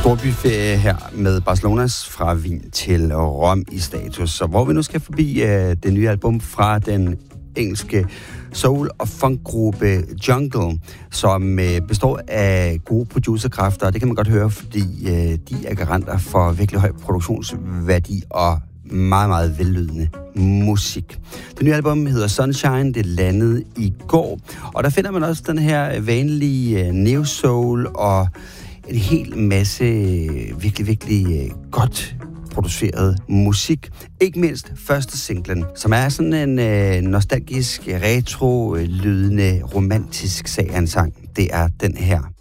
storbyferie her med Barcelonas fra Wien til Rom i status. Så hvor vi nu skal forbi det nye album fra den engelske soul- og funkgruppe Jungle, som består af gode producerkræfter. Det kan man godt høre, fordi de er garanter for virkelig høj produktionsværdi og meget, meget vellydende musik. Det nye album hedder Sunshine, det landede i går, og der finder man også den her vanlige neo-soul og en hel masse virkelig, virkelig godt produceret musik. Ikke mindst første singlen, som er sådan en nostalgisk, retro-lydende, romantisk sang. Det er den her.